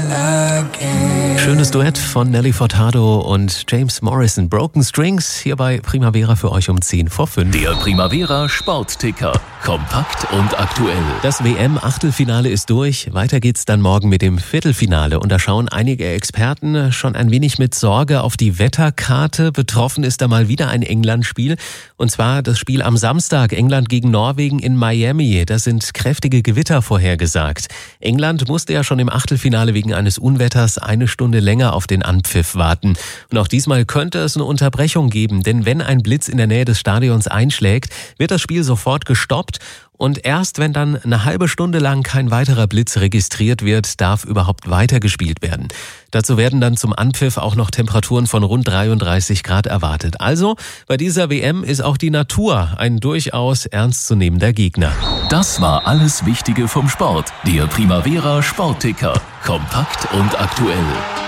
Schönes Duett von Nelly Furtado und James Morrison. Broken Strings hier bei Primavera für euch um 10:05. Der Primavera Sportticker. Kompakt und aktuell. Das WM-Achtelfinale ist durch. Weiter geht's dann morgen mit dem Viertelfinale. Und da schauen einige Experten schon ein wenig mit Sorge auf die Wetterkarte. Betroffen ist da mal wieder ein England-Spiel. Und zwar das Spiel am Samstag. England gegen Norwegen in Miami. Da sind kräftige Gewitter vorhergesagt. England musste ja schon im Achtelfinale wegen eines Unwetters eine Stunde länger auf den Anpfiff warten. Und auch diesmal könnte es eine Unterbrechung geben. Denn wenn ein Blitz in der Nähe des Stadions einschlägt, wird das Spiel sofort gestoppt. Und erst wenn dann eine halbe Stunde lang kein weiterer Blitz registriert wird, darf überhaupt weitergespielt werden. Dazu werden dann zum Anpfiff auch noch Temperaturen von rund 33 Grad erwartet. Also bei dieser WM ist auch die Natur ein durchaus ernstzunehmender Gegner. Das war alles Wichtige vom Sport. Der Primavera Sportticker. Kompakt und aktuell.